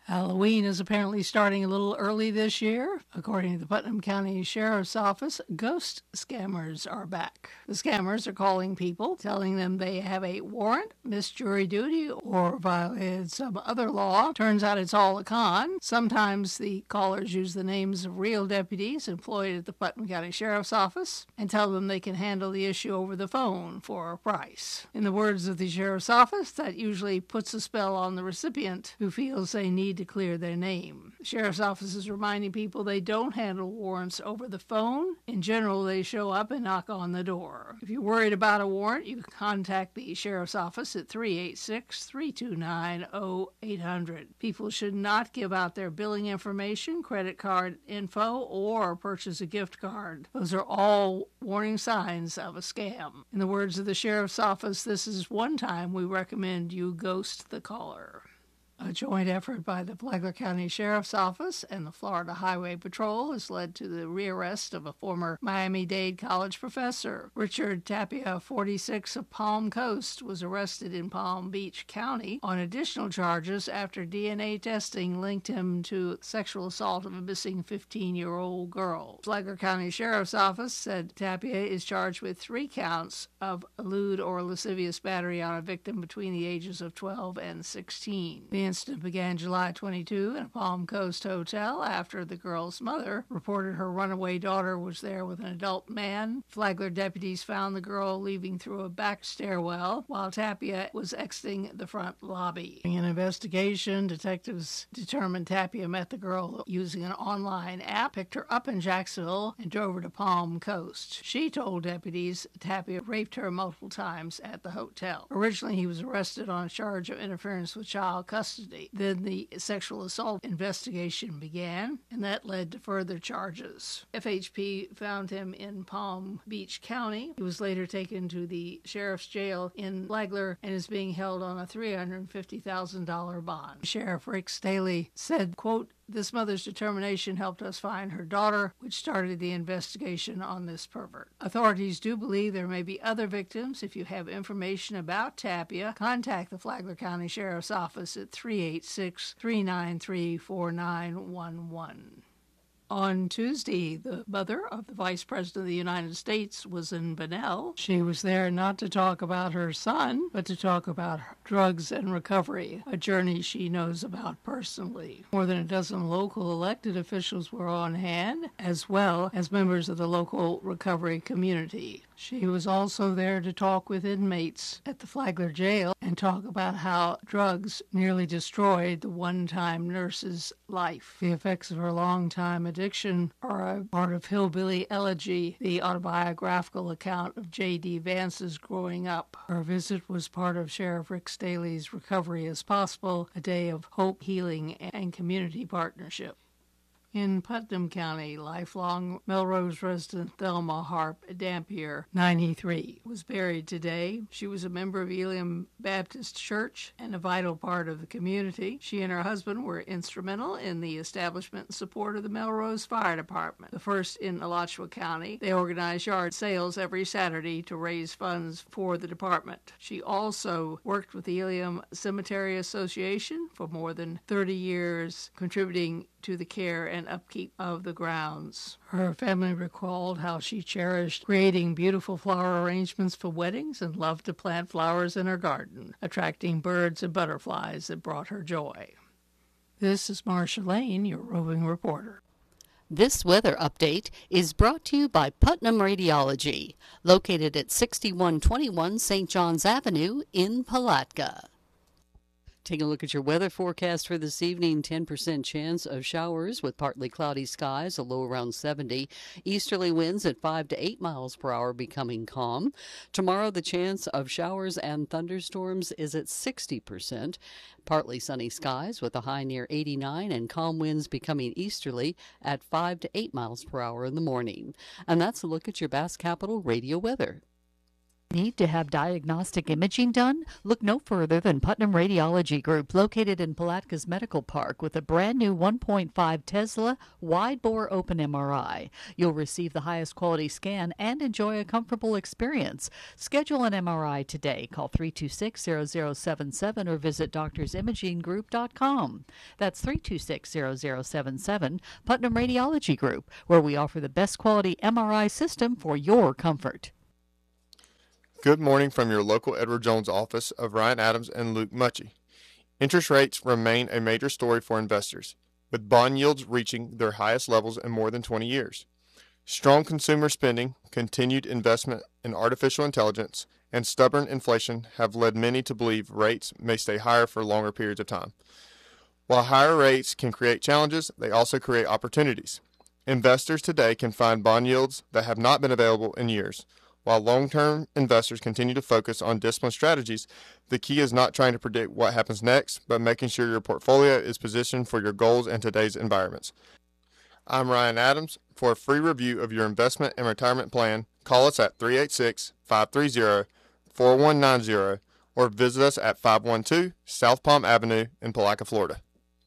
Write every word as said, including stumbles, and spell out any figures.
Halloween is apparently starting a little early this year. According to the Putnam County Sheriff's Office, ghost scammers are back. The scammers are calling people, telling them they have a warrant, missed jury duty, or violated some other law. Turns out it's all a con. Sometimes the callers use the names of real deputies employed at the Putnam County Sheriff's Office and tell them they can handle the issue over the phone for a price. In the words of the Sheriff's Office, that usually puts a spell on the recipient who feels they need to clear their name. The Sheriff's Office is reminding people they don't handle warrants over the phone. In general, they show up and knock on the door. If you're worried about a warrant, you can contact the Sheriff's Office at three eight six, three two nine, zero eight hundred. People should not give out their billing information, credit card info, or purchase a gift card. Those are all warning signs of a scam. In the words of the Sheriff's Office, this is one time we recommend you ghost the caller. A joint effort by the Flagler County Sheriff's Office and the Florida Highway Patrol has led to the rearrest of a former Miami-Dade College professor. Richard Tapia, forty-six, of Palm Coast, was arrested in Palm Beach County on additional charges after D N A testing linked him to sexual assault of a missing fifteen-year-old girl. Flagler County Sheriff's Office said Tapia is charged with three counts of lewd or lascivious battery on a victim between the ages of twelve and sixteen. The incident began July twenty-second in a Palm Coast hotel after the girl's mother reported her runaway daughter was there with an adult man. Flagler deputies found the girl leaving through a back stairwell while Tapia was exiting the front lobby. In an investigation, detectives determined Tapia met the girl using an online app, picked her up in Jacksonville, and drove her to Palm Coast. She told deputies Tapia raped her multiple times at the hotel. Originally, he was arrested on a charge of interference with child custody. Then the sexual assault investigation began, and that led to further charges. F H P found him in Palm Beach County. He was later taken to the sheriff's jail in Flagler and is being held on a three hundred fifty thousand dollars bond. Sheriff Rick Staley said, quote, "This mother's determination helped us find her daughter, which started the investigation on this pervert. Authorities do believe there may be other victims. If you have information about Tapia, contact the Flagler County Sheriff's Office at three eight six, three nine three, four nine one one. On Tuesday, the mother of the Vice President of the United States was in Bunnell. She was there not to talk about her son, but to talk about drugs and recovery, a journey she knows about personally. More than a dozen local elected officials were on hand, as well as members of the local recovery community. She was also there to talk with inmates at the Flagler jail and talk about how drugs nearly destroyed the one-time nurse's life. The effects of her long-time addiction are a part of Hillbilly Elegy, the autobiographical account of J D. Vance's growing up. Her visit was part of Sheriff Rick Staley's Recovery as Possible, a day of hope, healing, and community partnership. In Putnam County, lifelong Melrose resident Thelma Harp Dampier, ninety-three, was buried today. She was a member of Elim Baptist Church and a vital part of the community. She and her husband were instrumental in the establishment and support of the Melrose Fire Department, the first in Alachua County. They organize yard sales every Saturday to raise funds for the department. She also worked with the Elim Cemetery Association for more than thirty years, contributing to the care and upkeep of the grounds. Her family recalled how she cherished creating beautiful flower arrangements for weddings and loved to plant flowers in her garden, attracting birds and butterflies that brought her joy. This is Marcia Lane, your roving reporter. This weather update is brought to you by Putnam Radiology, located at sixty-one twenty-one Saint Johns Avenue in Palatka. Take a look at your weather forecast for this evening. ten percent chance of showers with partly cloudy skies, a low around seventy. Easterly winds at five to eight miles per hour becoming calm. Tomorrow, the chance of showers and thunderstorms is at sixty percent. Partly sunny skies with a high near eighty-nine and calm winds becoming easterly at five to eight miles per hour in the morning. And that's a look at your Bass Capital radio weather. Need to have diagnostic imaging done? Look no further than Putnam Radiology Group, located in Palatka Medical Park, with a brand new one point five Tesla wide-bore open M R I. You'll receive the highest quality scan and enjoy a comfortable experience. Schedule an M R I today. Call three two six, zero zero seven seven or visit doctors imaging group dot com. That's three two six, zero zero seven seven, Putnam Radiology Group, where we offer the best quality M R I system for your comfort. Good morning from your local Edward Jones office of Ryan Adams and Luke Mucci. Interest rates remain a major story for investors, with bond yields reaching their highest levels in more than twenty years. Strong consumer spending, continued investment in artificial intelligence, and stubborn inflation have led many to believe rates may stay higher for longer periods of time. While higher rates can create challenges, they also create opportunities. Investors today can find bond yields that have not been available in years. While long-term investors continue to focus on disciplined strategies, the key is not trying to predict what happens next, but making sure your portfolio is positioned for your goals in today's environments. I'm Ryan Adams. For a free review of your investment and retirement plan, call us at three eight six, five three zero, four one nine zero or visit us at five one two South Palm Avenue in Palatka, Florida.